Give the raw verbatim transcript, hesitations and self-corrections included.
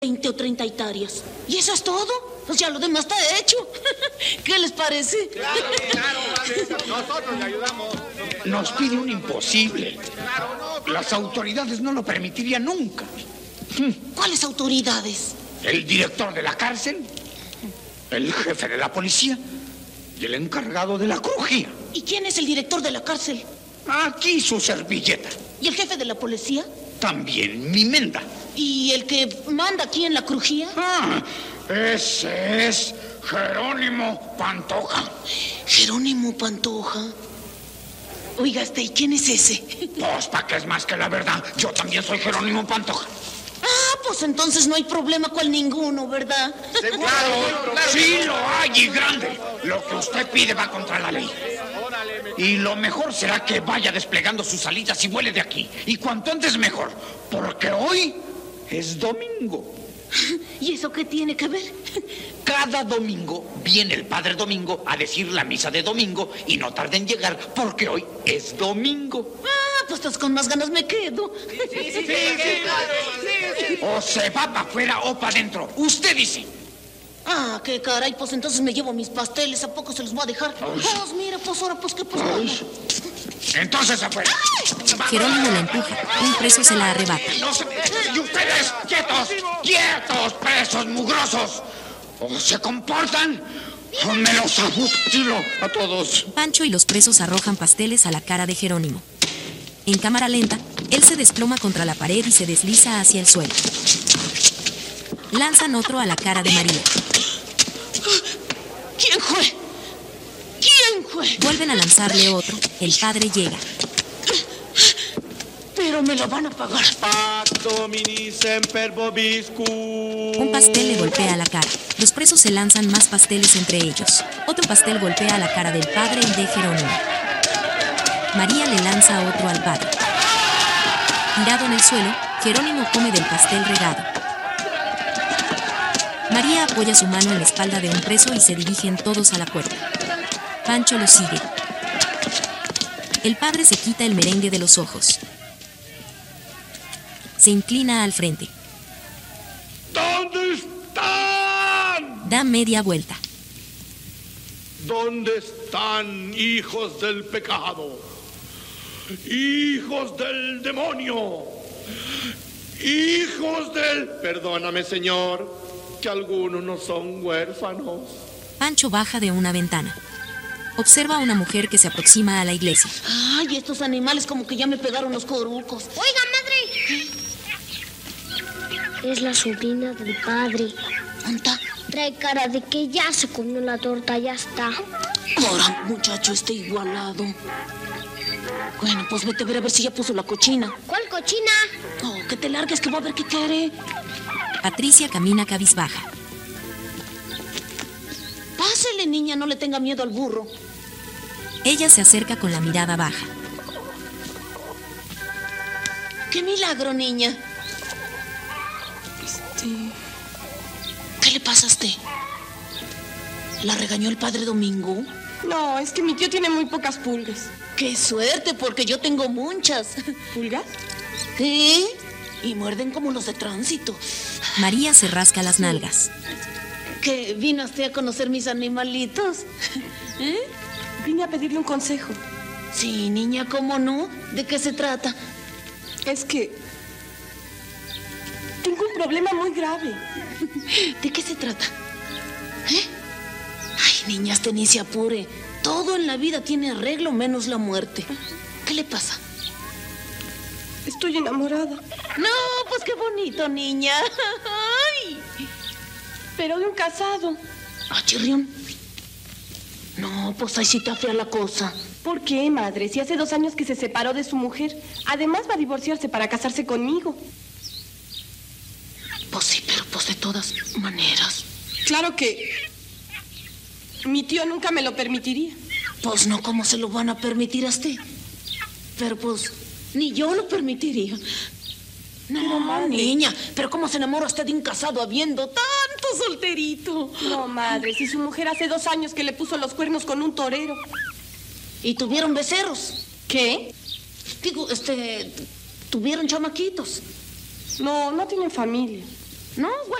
veinte o treinta hectáreas. ¿Y eso es todo? Pues ya lo demás está hecho. ¿Qué les parece? Claro, claro, vale. Nosotros le ayudamos. Nos pide un imposible. Las autoridades no lo permitirían nunca. ¿Cuáles autoridades? El director de la cárcel, el jefe de la policía y el encargado de la crujía. ¿Y quién es el director de la cárcel? Aquí su servilleta. ¿Y el jefe de la policía? También mi menda. ¿Y el que manda aquí en la crujía? Ah, ese es Jerónimo Pantoja. Jerónimo Pantoja. Oiga, este, ¿y quién es ese? Pues, ¿para qué es más que la verdad? Yo también soy Jerónimo Pantoja. Ah, pues entonces no hay problema con ninguno, ¿verdad? Seguro, Claro, sí lo hay y grande. Lo que usted pide va contra la ley. Y lo mejor será que vaya desplegando sus salidas y vuele de aquí. Y cuanto antes mejor, porque hoy es domingo. ¿Y eso qué tiene que ver? Cada domingo viene el padre Domingo a decir la misa de domingo y no tarda en llegar porque hoy es domingo. Ah, pues entonces con más ganas me quedo. Sí, sí, sí, claro. Sí, sí. O se va para afuera o para adentro. Usted dice. Ah, qué caray, pues entonces me llevo mis pasteles, ¿a poco se los voy a dejar? Pues mira, pues ahora, pues qué, pues bueno. Entonces afuera. Jerónimo la empuja. Un preso se la arrebata. No se... ¡Y ustedes! ¡Quietos! ¡Quietos, presos mugrosos! O se comportan o me los abustilo a todos. Pancho y los presos arrojan pasteles a la cara de Jerónimo. En cámara lenta, él se desploma contra la pared y se desliza hacia el suelo. Lanzan otro a la cara de María. ¿Quién fue? ¿Quién fue? Vuelven a lanzarle otro. El padre llega. Pero me lo van a pagar. Pax Domini semper vobiscum. Un pastel le golpea la cara. Los presos se lanzan más pasteles entre ellos. Otro pastel golpea la cara del padre y de Jerónimo. María le lanza otro al padre. Tirado en el suelo, Jerónimo come del pastel regado. María apoya su mano en la espalda de un preso y se dirigen todos a la puerta. Pancho lo sigue. El padre se quita el merengue de los ojos. Se inclina al frente. ¿Dónde están? Da media vuelta. ¿Dónde están, hijos del pecado? Hijos del demonio. Hijos del... Perdóname, Señor, que algunos no son huérfanos. Pancho baja de una ventana. Observa a una mujer que se aproxima a la iglesia. Ay, estos animales como que ya me pegaron los corucos. Oiga, madre. Es la sobrina del padre. ¿Anta? Trae cara de que ya se comió la torta, ya está. Ahora, muchacho, está igualado. Bueno, pues vete a ver a ver si ya puso la cochina. ¿Cuál cochina? Oh, que te largues, que va a ver qué quiere. Patricia camina cabizbaja. Pásele, niña, no le tenga miedo al burro. Ella se acerca con la mirada baja. ¡Qué milagro, niña! Este... ¿Qué le pasa a usted? ¿La regañó el padre Domingo? No, es que mi tío tiene muy pocas pulgas. ¡Qué suerte, porque yo tengo muchas! ¿Pulgas? ¿Sí? Y muerden como los de tránsito. María se rasca las nalgas. ¿Que vino usted a conocer mis animalitos? ¿Eh? Vine a pedirle un consejo. Sí, niña, ¿cómo no? ¿De qué se trata? Es que... tengo un problema muy grave. ¿De qué se trata? ¿Eh? Ay, niña, usted ni se apure. Todo en la vida tiene arreglo menos la muerte. ¿Qué le pasa? Estoy enamorada. No, pues qué bonito, niña. Ay. Pero de un casado. Ah, chirrión. No, pues ahí sí está fea la cosa. ¿Por qué, madre? Si hace dos años que se separó de su mujer. Además va a divorciarse para casarse conmigo. Pues sí, pero pues de todas maneras. Claro que... mi tío nunca me lo permitiría. Pues no, ¿cómo se lo van a permitir a usted? Pero pues, ni yo lo permitiría. No, Pero, madre. niña, pero ¿cómo se enamora usted de un casado habiendo tanto solterito? No, madre, si su mujer hace dos años que le puso los cuernos con un torero. ¿Y tuvieron becerros? ¿Qué? Digo, este, tuvieron chamaquitos. No, no tienen familia. No,